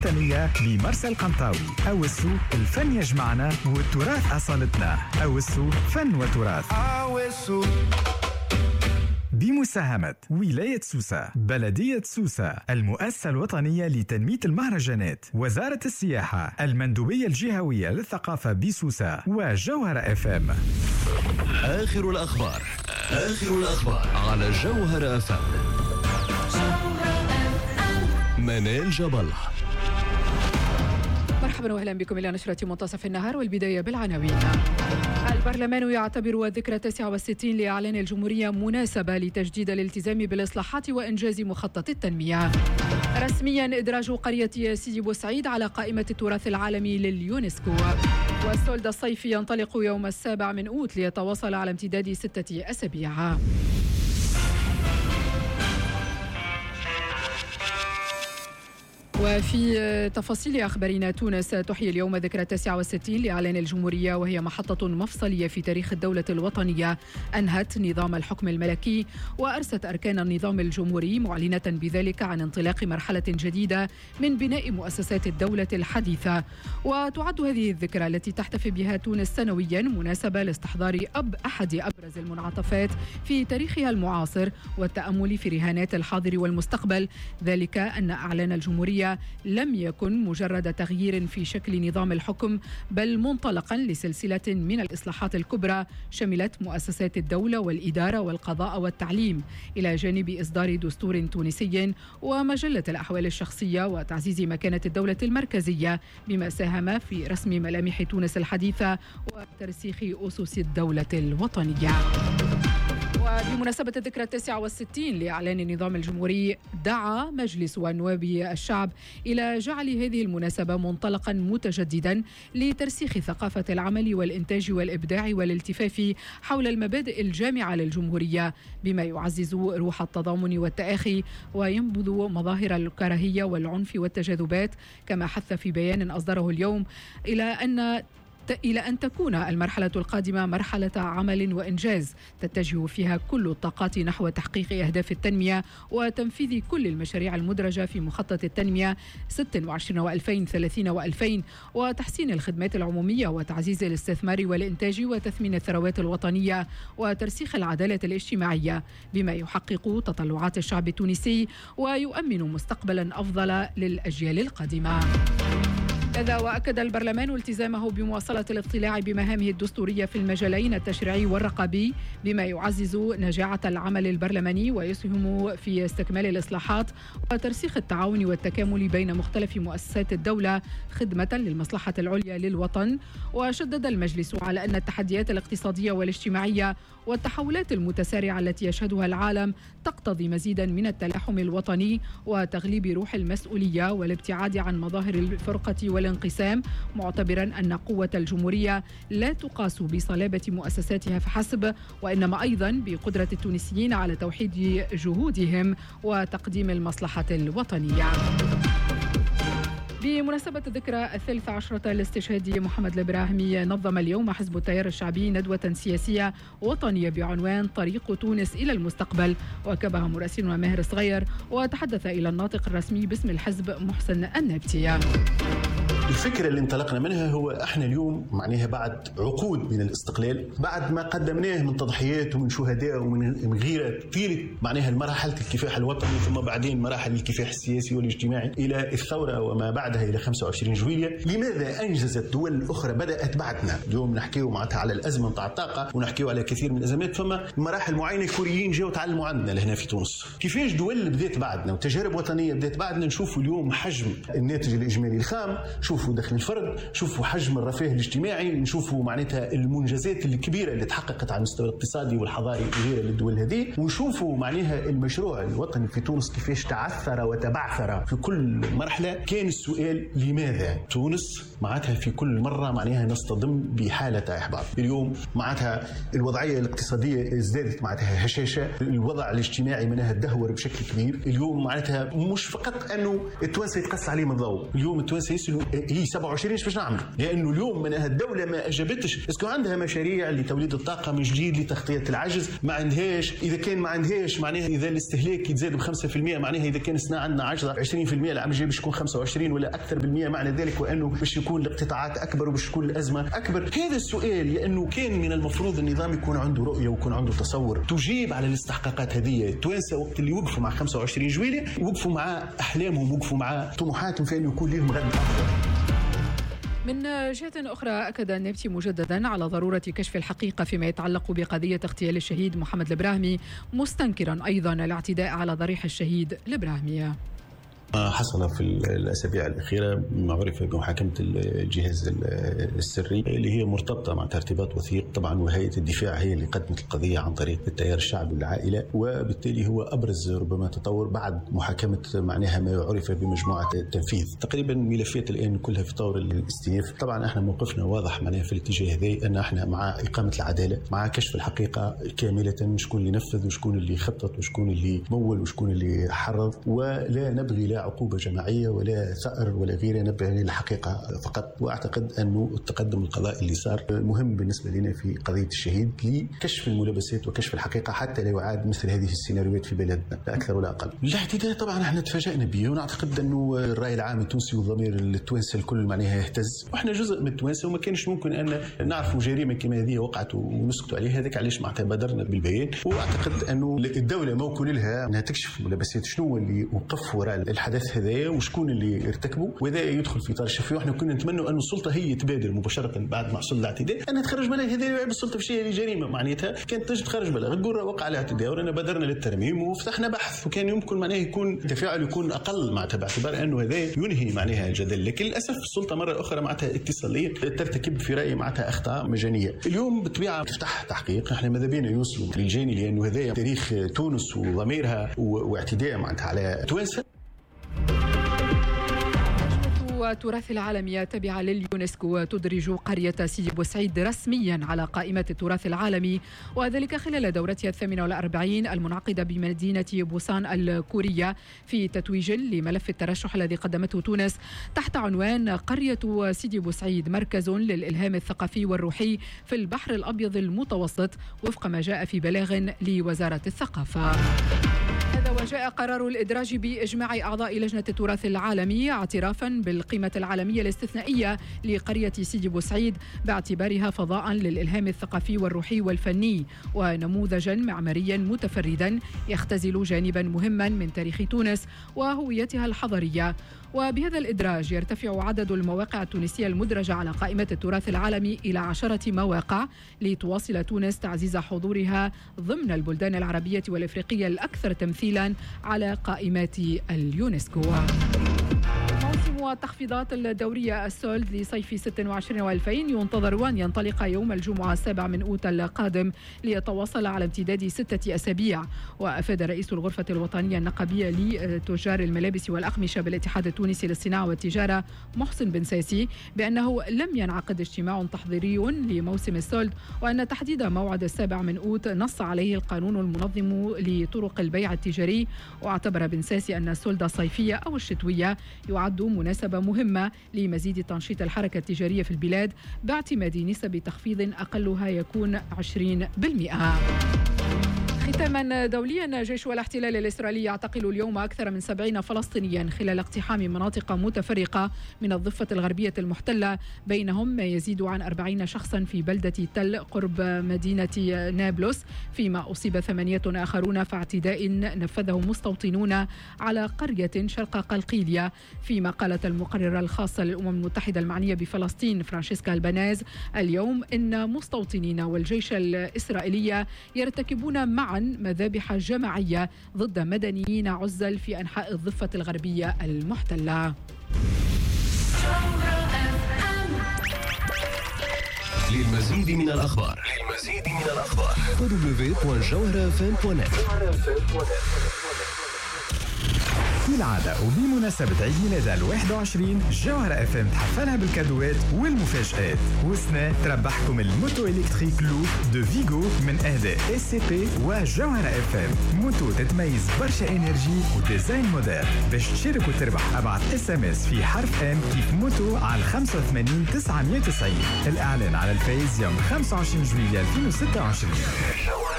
الوطنية بمرسى القنطاوي. أوسو الفن يجمعنا والتراث أصالتنا. أوسو فن وتراث. أوسو بمساهمة ولاية سوسة، بلدية سوسة، المؤسسة الوطنية لتنمية المهرجانات، وزارة السياحة، المندوبية الجهوية للثقافة بسوسة، وجوهر FM. آخر الأخبار على جوهر FM. منال جبل. مرحبا واهلا بكم الى نشرة منتصف النهار، والبداية بالعناوين. البرلمان يعتبر الذكرى 69 لإعلان الجمهورية مناسبة لتجديد الالتزام بالإصلاحات وإنجاز مخطط التنمية. رسميا إدراج قرية سيدي بوسعيد على قائمة التراث العالمي لليونسكو. والسولد الصيفي ينطلق يوم 7 أوت ليتواصل على امتداد 6 أسابيع. وفي تفاصيل أخبارنا، تونس تحيي اليوم ذكرى 69 لإعلان الجمهورية، وهي محطة مفصلية في تاريخ الدولة الوطنية أنهت نظام الحكم الملكي وأرست أركان النظام الجمهوري، معلنة بذلك عن انطلاق مرحلة جديدة من بناء مؤسسات الدولة الحديثة. وتعد هذه الذكرى التي تحتفي بها تونس سنويا مناسبة لاستحضار أحد أبرز المنعطفات في تاريخها المعاصر والتأمل في رهانات الحاضر والمستقبل، ذلك أن إعلان الجمهورية لم يكن مجرد تغيير في شكل نظام الحكم، بل منطلقا لسلسلة من الإصلاحات الكبرى شملت مؤسسات الدولة والإدارة والقضاء والتعليم، إلى جانب إصدار دستور تونسي ومجلة الأحوال الشخصية وتعزيز مكانة الدولة المركزية، بما ساهم في رسم ملامح تونس الحديثة وترسيخ أسس الدولة الوطنية. وبمناسبة الذكرى 69 لإعلان النظام الجمهوري، دعا مجلس ونواب الشعب إلى جعل هذه المناسبة منطلقا متجددا لترسيخ ثقافة العمل والإنتاج والإبداع والالتفاف حول المبادئ الجامعة للجمهورية، بما يعزز روح التضامن والتآخي وينبذ مظاهر الكراهية والعنف والتجاذبات، كما حث في بيان أصدره اليوم إلى أن تكون المرحلة القادمة مرحلة عمل وإنجاز تتجه فيها كل الطاقات نحو تحقيق أهداف التنمية وتنفيذ كل المشاريع المدرجة في مخطط التنمية 26 و2030 و2000، وتحسين الخدمات العمومية وتعزيز الاستثمار والإنتاج وتثمين الثروات الوطنية وترسيخ العدالة الاجتماعية، بما يحقق تطلعات الشعب التونسي ويؤمن مستقبلا أفضل للأجيال القادمة. كذا وأكد البرلمان التزامه بمواصلة الاطلاع بمهامه الدستورية في المجالين التشريعي والرقابي، بما يعزز نجاعة العمل البرلماني ويسهم في استكمال الإصلاحات وترسيخ التعاون والتكامل بين مختلف مؤسسات الدولة خدمة للمصلحة العليا للوطن. وشدد المجلس على أن التحديات الاقتصادية والاجتماعية والتحولات المتسارعة التي يشهدها العالم تقتضي مزيدا من التلاحم الوطني وتغليب روح المسؤولية والابتعاد عن مظاهر الفرقة والانقسام، معتبرا أن قوة الجمهورية لا تقاس بصلابة مؤسساتها فحسب، وإنما أيضا بقدرة التونسيين على توحيد جهودهم وتقديم المصلحة الوطنية. بمناسبة الذكرى 13 لاستشهاد محمد الإبراهيمي، نظم اليوم حزب التيار الشعبي ندوة سياسية وطنية بعنوان طريق تونس إلى المستقبل، وكبها مراسلنا ماهر صغير وتحدث إلى الناطق الرسمي باسم الحزب محسن النبتي. الفكرة اللي انطلقنا منها هو احنا اليوم معناها بعد عقود من الاستقلال، بعد ما قدمناه من تضحيات ومن شهداء ومن غيرة طيلة معناها مرحلة الكفاح الوطني، ثم بعدين مراحل الكفاح السياسي والاجتماعي إلى الثورة وما بعدها إلى 25 جويلية. لماذا أنجزت دول أخرى بدأت بعدنا؟ اليوم نحكيه معناتها على الأزمة نتاع الطاقة ونحكيه على كثير من الأزمات، ثم مراحل معينة الكوريين جاوا تعلموا عندنا لهنا في تونس. كيفاش دول بدأت بعدنا وتجارب وطنية بدأت بعدنا. نشوفوا اليوم حجم الناتج الإجمالي الخام، شوفوا دخل الفرد، شوفوا حجم الرفاه الاجتماعي، نشوفوا معناتها المنجزات الكبيرة اللي تحققت على المستوى الاقتصادي والحضاري وغيره للدول هذه، ونشوفوا معناها المشروع الوطني في تونس كيفاش تعثر وتبعثر في كل مرحلة. كان السؤال لماذا تونس معناتها في كل مرة معناها نصطدم بحالة إحباط؟ اليوم معناتها الوضعية الاقتصادية ازدادت معناتها هشاشة، الوضع الاجتماعي منها تدهور بشكل كبير. اليوم معناتها مش فقط أنه التوانسة يتقص عليهم الضوء، اليوم التوانسة يسألوا هي 27 باش نعملوا، لانه اليوم معناها الدوله ما اجابتش. اسكو عندها مشاريع لتوليد الطاقه من جديد لتغطيه العجز؟ ما عندهاش. اذا كان ما عندهاش معناها اذا الاستهلاك يتزاد ب 5%، معناها اذا كان سنا عندنا عجز 20% العام الجاي باش يكون 25 ولا اكثر بالمئة، معنى ذلك وانه باش يكون الاقتطاعات اكبر وباش تكون الازمه اكبر. هذا السؤال لانه كان من المفروض النظام يكون عنده رؤيه ويكون عنده تصور تجيب على الاستحقاقات هذه. التوانسه وقت اللي وقفوا مع 25 جويلية وقفوا مع احلامهم، وقفوا مع طموحاتهم في انه يكون لهم غد افضل. من جهة أخرى أكد النبتي مجددا على ضرورة كشف الحقيقة فيما يتعلق بقضية اغتيال الشهيد محمد البراهمي، مستنكرا أيضا الاعتداء على ضريح الشهيد البراهمي. حصل في الأسابيع الأخيرة ما عرف بمحاكمة الجهاز السري اللي هي مرتبطة مع ارتباط وثيق طبعا، وهيئة الدفاع هي اللي قدمت القضية عن طريق التيار الشعبي والعائلة، وبالتالي هو أبرز ربما تطور بعد محاكمة معناها ما يعرف بمجموعة التنفيذ. تقريبا ملفات الآن كلها في طور الاستئناف. طبعا احنا موقفنا واضح معناها في الاتجاه هذا، أن احنا مع إقامة العدالة، مع كشف الحقيقة كاملة، شكون اللي نفذ وشكون اللي خطط وشكون اللي مول وشكون اللي حرض، ولا نبغي لا عقوبة جماعية ولا ثأر ولا غيره، نبغي الحقيقة فقط. وأعتقد أنه التقدم القضائي اللي صار مهم بالنسبة لنا في قضية الشهيد لكشف الملابسات وكشف الحقيقة، حتى لا يعاد مثل هذه السيناريوهات في بلدنا لا أكثر ولا أقل. الاعتداء طبعا احنا تفاجأنا به، ونعتقد أنه الرأي العام التونسي والضمير التوانسي الكل معناها يهتز، وإحنا جزء من التوانسة، وما كانش ممكن أن نعرفوا جريمة كما هذه وقعت ونسكتوا عليها. هذاك علاش معناتها بادرنا بالبيان. وأعتقد أنه الدولة موكول لها أنها تكشف ملابسات شنو اللي وقف وراء الحدث هذا وشكون اللي ارتكبوا، وذا يدخل في اطار الشفافيه. واحنا كنا نتمنى أن السلطه هي تبادر مباشره بعد ما حصل الاعتداء انها تخرج بلاغ. هذا يعيب السلطه في شيء جريمه معناتها كانت تجي تخرج بلاغ تقول وقع الاعتداء، ورانا بادرنا للترميم وفتحنا بحث، وكان يمكن معناه يكون التفاعل يكون اقل معناتها باعتبار انه هذا ينهي معناها الجدل. لكن للاسف السلطه مره اخرى معناتها اتصاليه ترتكب في رايي معناتها اخطاء مجانيه. اليوم بالطبيعه تفتح تحقيق، احنا ماذا بينا يوصلوا للجاني، لانه هذا تاريخ تونس وضميرها واعتداء معناتها على توانسه. التراث العالمي التابعة لليونسكو تدرج قرية سيدي بوسعيد رسميا على قائمة التراث العالمي، وذلك خلال دورتها 48 المنعقدة بمدينة بوسان الكورية في تتويج لملف الترشح الذي قدمته تونس تحت عنوان قرية سيدي بوسعيد مركز للإلهام الثقافي والروحي في البحر الأبيض المتوسط، وفق ما جاء في بلاغ لوزارة الثقافة. هذا وجاء قرار الإدراج بإجماع أعضاء لجنة التراث العالمي اعترافا بالقيمة العالمية الاستثنائية لقرية سيدي بوسعيد باعتبارها فضاء للإلهام الثقافي والروحي والفني، ونموذجا معماريا متفردا يختزل جانبا مهما من تاريخ تونس وهويتها الحضارية. وبهذا الإدراج يرتفع عدد المواقع التونسية المدرجة على قائمة التراث العالمي إلى 10 مواقع، لتواصل تونس تعزيز حضورها ضمن البلدان العربية والإفريقية الأكثر تمثيلا على قائمات اليونسكو. موسم التخفيضات الدورية السولد لصيف 26 و2000 ينتظر أن ينطلق يوم الجمعة 7 من أوت القادم ليتواصل على امتداد 6 أسابيع. وأفاد رئيس الغرفة الوطنية النقابية لتجار الملابس والأقمشة بالاتحاد التونسي للصناعة والتجارة محسن بن ساسي بأنه لم ينعقد اجتماع تحضيري لموسم السولد، وأن تحديد موعد 7 من أوت نص عليه القانون المنظم لطرق البيع التجاري. واعتبر بن ساسي أن السولد الصيفية أو الشتوية يعد مناسبة مهمة لمزيد تنشيط الحركة التجارية في البلاد باعتماد نسب تخفيض أقلها يكون 20%. ختاما دوليا، جيش الاحتلال الإسرائيلي يعتقل اليوم أكثر من 70 فلسطينيا خلال اقتحام مناطق متفرقة من الضفة الغربية المحتلة، بينهم ما يزيد عن 40 شخصا في بلدة تل قرب مدينة نابلس، فيما أصيب 8 آخرون في اعتداء نفذه مستوطنون على قرية شرق قلقيلية. فيما قالت المقررة الخاصة للأمم المتحدة المعنية بفلسطين فرانشيسكا البناز اليوم إن مستوطنين والجيش الإسرائيلي يرتكبون معا مذابح جماعية ضد مدنيين عزل في أنحاء الضفة الغربية المحتلة. للمزيد من الأخبار www.jawharafm.net. كالعادة وبمناسبة عيد ميلادها 21 جوهرة اف ام تحفلها بالكادوات والمفاجآت. وسنة تربحكم الموتو الكتريك لوب دو فيجو من اهداء اس سي بي وجوهرة اف ام. موتو تتميز برشا انرجي وديزاين موديل. باش تشارك وتربح ابعث اس ام اس في حرف ام كيف موتو على 85 990. الاعلان على الفايز يوم 25 جويلية 2026.